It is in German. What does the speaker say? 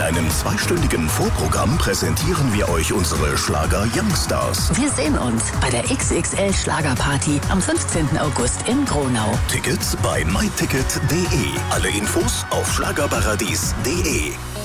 einem zweistündigen Vorprogramm präsentieren wir euch unsere Schlager-Youngstars. Wir sehen uns bei der XXL Schlagerparty am 15. August in Gronau. Tickets bei myticket.de. Alle Infos auf schlagerparadies.de.